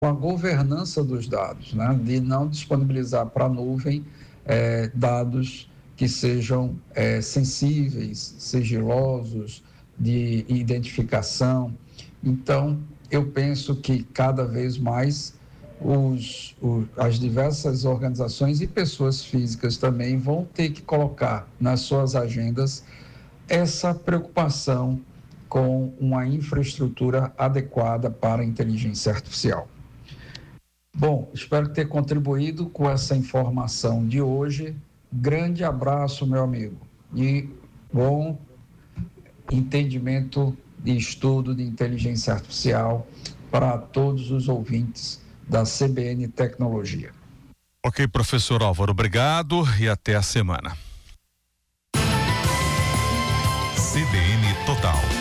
com a governança dos dados, né? De não disponibilizar para a nuvem dados que sejam sensíveis, sigilosos, de identificação. Então, eu penso que cada vez mais as diversas organizações e pessoas físicas também vão ter que colocar nas suas agendas essa preocupação com uma infraestrutura adequada para a inteligência artificial. Bom, espero ter contribuído com essa informação de hoje. Grande abraço, meu amigo, e bom entendimento e estudo de inteligência artificial para todos os ouvintes da CBN Tecnologia. Ok, professor Álvaro, obrigado e até a semana. CBN Total.